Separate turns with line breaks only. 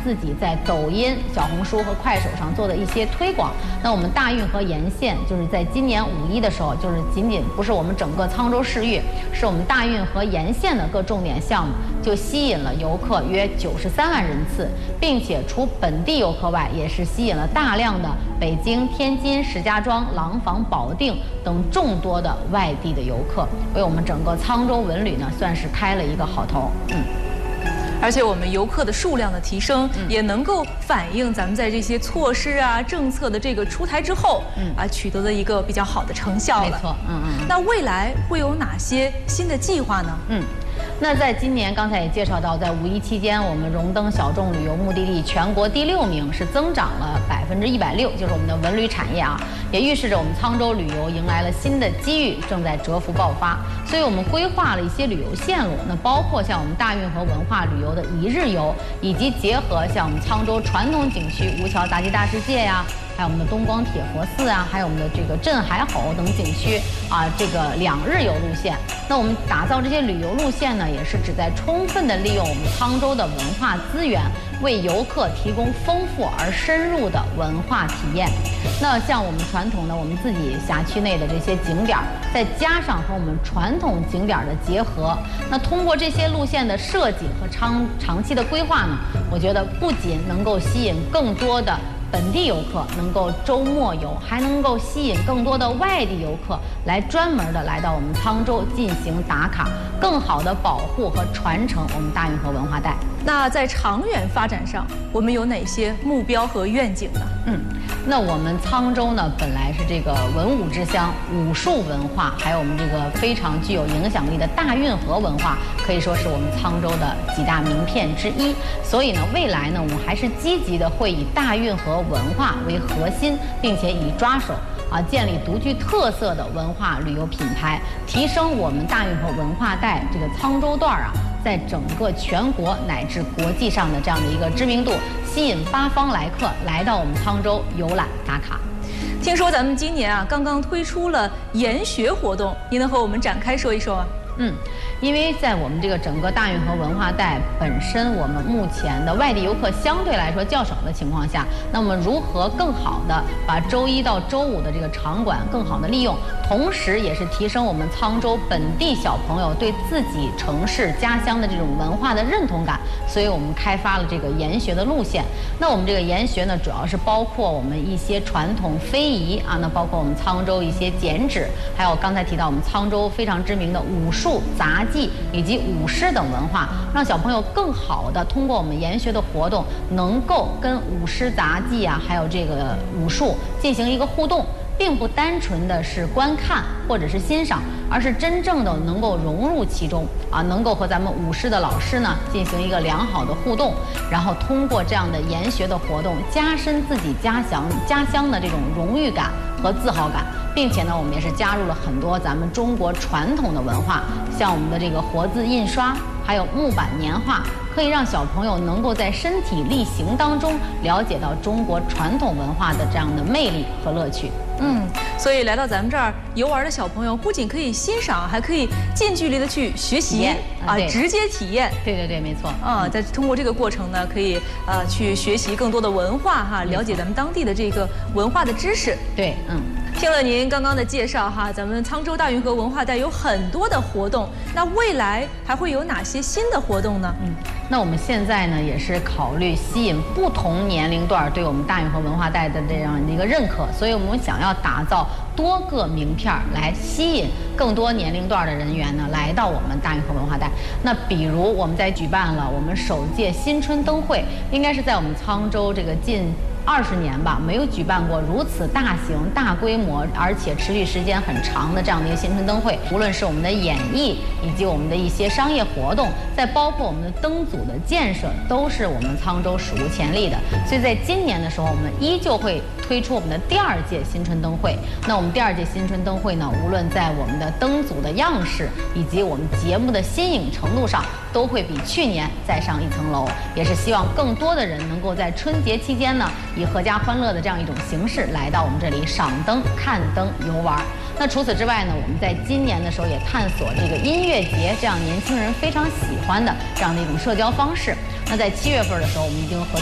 自己在抖音、小红书和快手上做的一些推广。那我们大运河沿线就是在今年5·1的时候，就是仅仅不是我们整个沧州市域，是我们大运河沿线的各重点项目，就吸引了游客约93万人次，并且除本地游客外，也是吸引了大量的北京、天津、石家庄、廊坊、保定等众多的外地的游客，为我们整个沧州文旅呢算是开了一个好头。
而且我们游客的数量的提升，也能够反映咱们在这些措施啊、政策的这个出台之后，取得了一个比较好的成效了。
没错，
那未来会有哪些新的计划呢？
那在今年，刚才也介绍到，在5·1期间，我们荣登小众旅游目的地全国第6名，是增长了160%，就是我们的文旅产业啊，也预示着我们沧州旅游迎来了新的机遇，正在蛰伏爆发。所以我们规划了一些旅游线路，那包括像我们大运河文化旅游的1日游，以及结合像我们沧州传统景区吴桥杂技大世界呀。还有我们的东光铁佛寺啊，还有我们的这个镇海吼等景区啊，这个2日游路线。那我们打造这些旅游路线呢，也是旨在充分的利用我们沧州的文化资源，为游客提供丰富而深入的文化体验。那像我们传统的我们自己辖区内的这些景点，再加上和我们传统景点的结合，那通过这些路线的设计和长期的规划呢，我觉得不仅能够吸引更多的本地游客能够周末游，还能够吸引更多的外地游客来专门的来到我们沧州进行打卡，更好的保护和传承我们大运河文化带。
那在长远发展上，我们有哪些目标和愿景呢？
那我们沧州呢，本来是这个文武之乡，武术文化，还有我们这个非常具有影响力的大运河文化，可以说是我们沧州的几大名片之一。所以呢，未来呢，我们还是积极的会以大运河文化为核心，并且以抓手建立独具特色的文化旅游品牌，提升我们大运河文化带这个沧州段在整个全国乃至国际上的这样的一个知名度，吸引8方来客来到我们沧州游览打卡。
听说咱们今年刚刚推出了研学活动，您能和我们展开说一说吗？
因为在我们这个整个大运河文化带本身，我们目前的外地游客相对来说较少的情况下，那么如何更好的把周1到周5的这个场馆更好的利用，同时也是提升我们沧州本地小朋友对自己城市家乡的这种文化的认同感，所以我们开发了这个研学的路线。那我们这个研学呢，主要是包括我们一些传统非遗那包括我们沧州一些剪纸，还有刚才提到我们沧州非常知名的武术、杂技以及舞狮等文化，让小朋友更好的通过我们研学的活动，能够跟舞狮、杂技还有这个武术进行一个互动，并不单纯的是观看或者是欣赏，而是真正的能够融入其中能够和咱们舞狮的老师呢进行一个良好的互动，然后通过这样的研学的活动，加深自己家乡的这种荣誉感和自豪感。并且呢，我们也是加入了很多咱们中国传统的文化，像我们的这个活字印刷，还有木板年画，可以让小朋友能够在身体力行当中了解到中国传统文化的这样的魅力和乐趣。
所以来到咱们这儿游玩的小朋友，不仅可以欣赏，还可以近距离的去学习直接体验。
对，没错。
再通过这个过程呢，可以去学习更多的文化了解咱们当地的这个文化的知识。
对，
听了您刚刚的介绍咱们沧州大运河文化带有很多的活动，那未来还会有哪些新的活动呢？
那我们现在呢，也是考虑吸引不同年龄段对我们大运河文化带的这样的一个认可，所以我们想要打造多个名片来吸引更多年龄段的人员呢来到我们大运河文化带。那比如我们在举办了我们首届新春灯会，应该是在我们沧州这个近20年吧，没有举办过如此大型、大规模，而且持续时间很长的这样的一个新春灯会。无论是我们的演艺，以及我们的一些商业活动，再包括我们的灯组的建设，都是我们沧州史无前例的。所以在今年的时候，我们依旧会推出我们的第2届新春灯会。那我们第2届新春灯会呢，无论在我们的灯组的样式，以及我们节目的新颖程度上，都会比去年再上一层楼。也是希望更多的人能够在春节期间呢，以阖家欢乐的这样一种形式来到我们这里赏灯、看灯、游玩。那除此之外呢，我们在今年的时候也探索这个音乐节这样年轻人非常喜欢的这样的一种社交方式。那在7月份的时候，我们已经和